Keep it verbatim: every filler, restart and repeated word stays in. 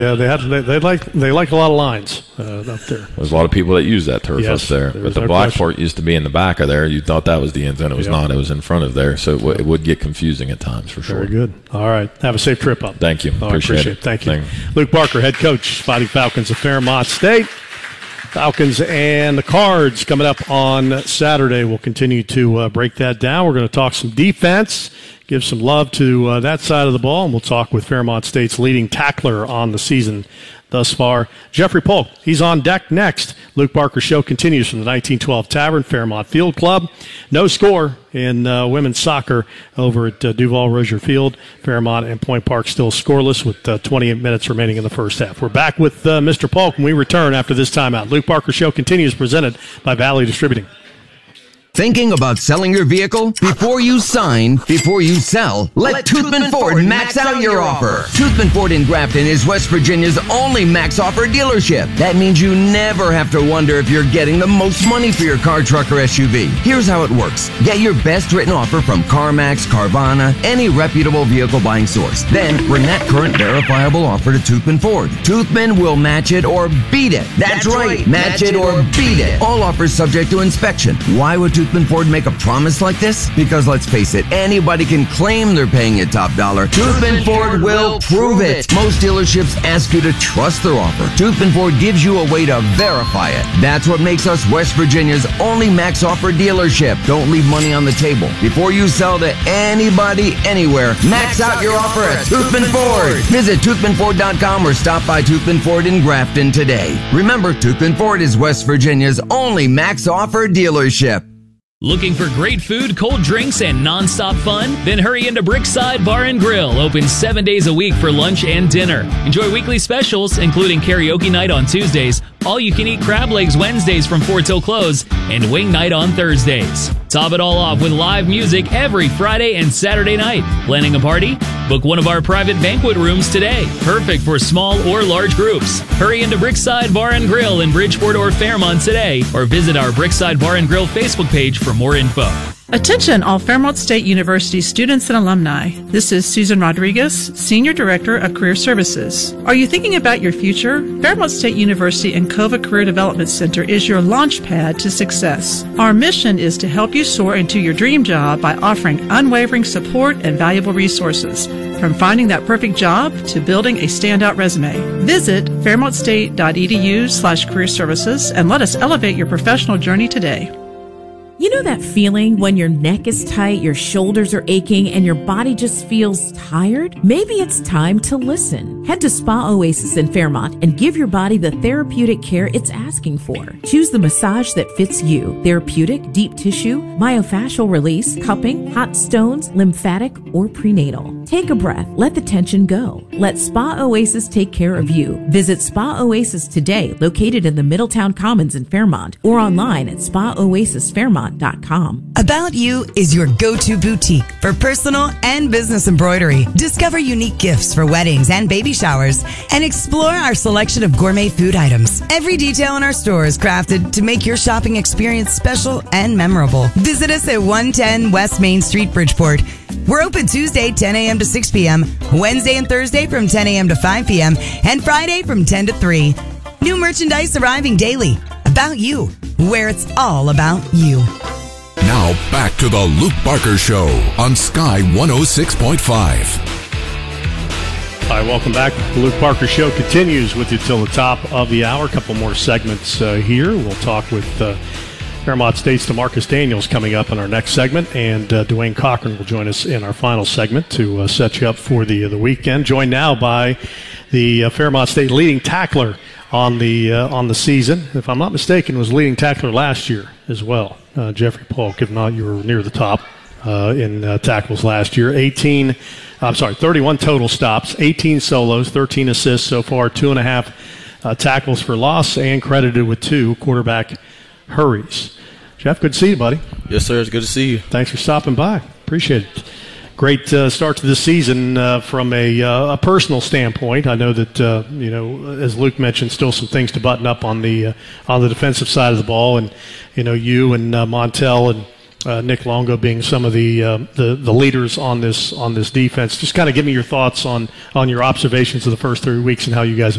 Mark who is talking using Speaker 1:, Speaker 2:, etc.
Speaker 1: Yeah, they had they, they like they like a lot of lines uh, up there.
Speaker 2: There's a lot of people that use that turf
Speaker 1: Yes,
Speaker 2: up there,
Speaker 1: there's
Speaker 2: but the
Speaker 1: no
Speaker 2: black
Speaker 1: question.
Speaker 2: part used to be in the back of there. You thought that was the end zone. It was
Speaker 1: Yep.
Speaker 2: not. It was in front of there, so it, w- it would get confusing at times for sure.
Speaker 1: Very good. All right. Have a safe trip up.
Speaker 2: Thank you.
Speaker 1: All right,
Speaker 2: Appreciate,
Speaker 1: appreciate it. Thank you.
Speaker 2: Thank
Speaker 1: Luke Barker, head coach, Fighting Falcons of Fairmont State. Falcons and the Cards coming up on Saturday. We'll continue to uh, break that down. We're going to talk some defense, give some love to uh, that side of the ball, and we'll talk with Fairmont State's leading tackler on the season thus far, Jeffrey Polk. He's on deck next. Luke Barker Show continues from the nineteen twelve Tavern, Fairmont Field Club. No score in uh, women's soccer over at uh, Duval Rozier Field. Fairmont and Point Park still scoreless with uh, twenty-eight minutes remaining in the first half. We're back with uh, Mister Polk when we return after this timeout. Luke Barker Show continues, presented by Valley Distributing.
Speaker 3: Thinking about selling your vehicle? Before you sign, before you sell, let, let Toothman Ford, Ford max out your offer. Toothman Ford in Grafton is West Virginia's only max offer dealership. That means you never have to wonder if you're getting the most money for your car, truck, or S U V. Here's how it works. Get your best written offer from CarMax, Carvana, any reputable vehicle buying source. Then bring that current verifiable offer to Toothman Ford. Toothman will match it or beat it. That's, That's right. right. Match, match it or beat it. All offers subject to inspection. Why would Toothman Ford make a promise like this? Because let's face it, anybody can claim they're paying you top dollar. Toothman Ford will prove it. Most dealerships ask you to trust their offer. Toothman Ford gives you a way to verify it. That's what makes us West Virginia's only max offer dealership. Don't leave money on the table. Before you sell to anybody, anywhere, max out your offer at Toothman Ford. Visit toothman ford dot com or stop by Toothman Ford in Grafton today. Remember, Toothman Ford is West Virginia's only max offer dealership.
Speaker 4: Looking for great food, cold drinks, and nonstop fun? Then hurry into Brickside Bar and Grill, open seven days a week for lunch and dinner. Enjoy weekly specials, including karaoke night on Tuesdays, all-you-can-eat crab legs Wednesdays from four till close, and wing night on Thursdays. Top it all off with live music every Friday and Saturday night. Planning a party? Book one of our private banquet rooms today. Perfect for small or large groups. Hurry into Brickside Bar and Grill in Bridgeport or Fairmont today, or visit our Brickside Bar and Grill Facebook page for more info.
Speaker 5: Attention all Fairmont State University students and alumni. This is Susan Rodriguez, Senior Director of Career Services. Are you thinking about your future? Fairmont State University and Cova Career Development Center is your launch pad to success. Our mission is to help you soar into your dream job by offering unwavering support and valuable resources, from finding that perfect job to building a standout resume. Visit fairmont state dot e d u slash career services and let us elevate your professional journey today.
Speaker 6: You know that feeling when your neck is tight, your shoulders are aching, and your body just feels tired? Maybe it's time to listen. Head to Spa Oasis in Fairmont and give your body the therapeutic care it's asking for. Choose the massage that fits you. Therapeutic, deep tissue, myofascial release, cupping, hot stones, lymphatic, or prenatal. Take a breath. Let the tension go. Let Spa Oasis take care of you. Visit Spa Oasis today, located in the Middletown Commons in Fairmont, or online at spa oasis fairmont dot com.
Speaker 7: About You is your go-to boutique for personal and business embroidery. Discover unique gifts for weddings and baby showers and explore our selection of gourmet food items. Every detail in our store is crafted to make your shopping experience special and memorable. Visit us at one ten West Main Street, Bridgeport. We're open Tuesday, ten a.m. to six p.m., Wednesday and Thursday from ten a.m. to five p.m., and Friday from ten to three. New merchandise arriving daily. About You, where it's all about you.
Speaker 8: Now back to the Luke Barker Show on Sky one oh six point five.
Speaker 1: Hi, welcome back. The Luke Barker Show continues with you till the top of the hour. A couple more segments uh, here. We'll talk with uh, Fairmont State's DeMarcus Daniels coming up in our next segment, and uh, Dwayne Cochran will join us in our final segment to uh, set you up for the uh, the weekend. Joined now by the uh, Fairmont State leading tackler on the uh, on the season. If I'm not mistaken, was leading tackler last year as well. Uh, Jeffrey Polk, if not, you were near the top uh, in uh, tackles last year. eighteen, I'm sorry, thirty-one total stops, eighteen solos, thirteen assists so far, two and a half uh, tackles for loss, and credited with two quarterback hurries. Jeff, good to see you, buddy.
Speaker 9: Yes, sir. It's good to see you. Thanks
Speaker 1: for stopping by. Appreciate it. Great uh, start to the season uh, from a, uh, a personal standpoint. I know that uh, you know, as Luke mentioned, still some things to button up on the uh, on the defensive side of the ball, and you know, you and uh, Montel and uh, Nick Longo being some of the, uh, the the leaders on this on this defense. Just kind of give me your thoughts on on your observations of the first three weeks and how you guys